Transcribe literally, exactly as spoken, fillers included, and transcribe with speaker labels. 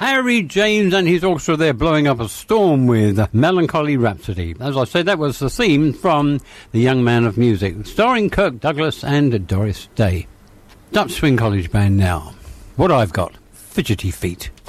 Speaker 1: Harry James and his orchestra there blowing up a storm with Melancholy Rhapsody. As I said, that was the theme from The Young Man of Music, starring Kirk Douglas and Doris Day. Dutch Swing College Band now. What I've Got, Fidgety Feet.